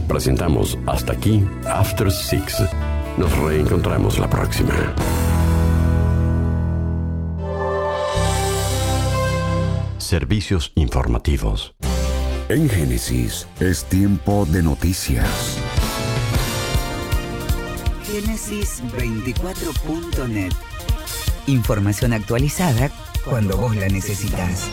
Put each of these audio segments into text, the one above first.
Presentamos Hasta aquí After Six. Nos reencontramos la próxima. Servicios informativos. En Génesis es tiempo de noticias. Génesis24.net. Información actualizada cuando vos la necesitas.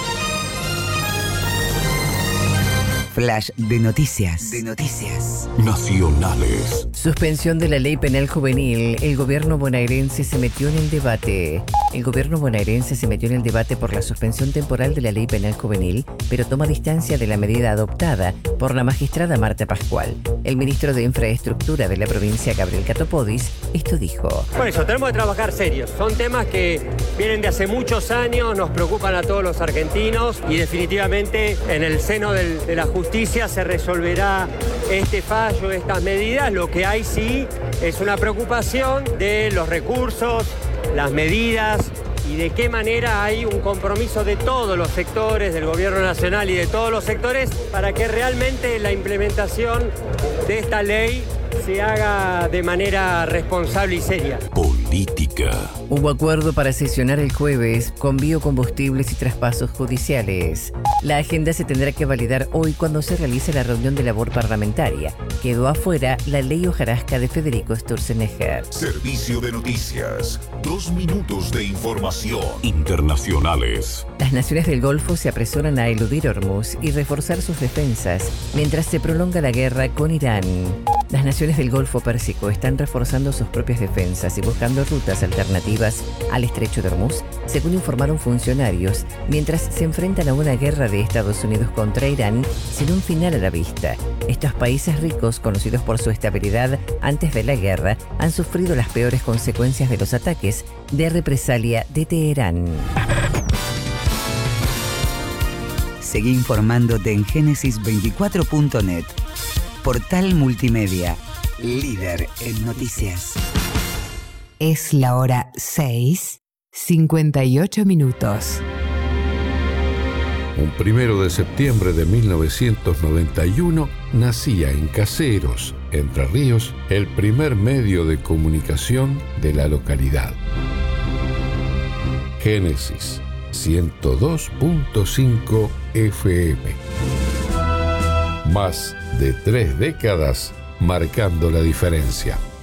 Flash de noticias. Nacionales. Suspensión de la ley penal juvenil. El gobierno bonaerense se metió en el debate. El gobierno bonaerense se metió en el debate por la suspensión temporal de la ley penal juvenil, pero toma distancia de la medida adoptada por la magistrada Marta Pascual. El ministro de Infraestructura de la provincia, Gabriel Catopodis, esto dijo. Por eso, tenemos que trabajar serios. Son temas que vienen de hace muchos años, nos preocupan a todos los argentinos y definitivamente en el seno de la justicia se resolverá este fallo, estas medidas. Lo que hay sí es una preocupación de los recursos, las medidas y de qué manera hay un compromiso de todos los sectores, del gobierno nacional y de todos los sectores, para que realmente la implementación de esta ley se haga de manera responsable y seria. Política. Hubo acuerdo para sesionar el jueves con biocombustibles y traspasos judiciales. La agenda se tendrá que validar hoy cuando se realice la reunión de labor parlamentaria. Quedó afuera la ley hojarasca de Federico Sturzenegger. Servicio de noticias. 2 minutos de información. Internacionales. Las naciones del Golfo se apresuran a eludir Hormuz y reforzar sus defensas mientras se prolonga la guerra con Irán. Las naciones del Golfo Pérsico están reforzando sus propias defensas y buscando rutas alternativas al estrecho de Hormuz, según informaron funcionarios, mientras se enfrentan a una guerra de Estados Unidos contra Irán sin un final a la vista. Estos países ricos, conocidos por su estabilidad antes de la guerra, han sufrido las peores consecuencias de los ataques de represalia de Teherán. Seguí informándote en Génesis24.net. Portal multimedia, líder en noticias. Es la hora 6:58. Un 1 de septiembre de 1991 nacía en Caseros, Entre Ríos, el primer medio de comunicación de la localidad. Génesis 102.5 FM. Más de 3 décadas marcando la diferencia.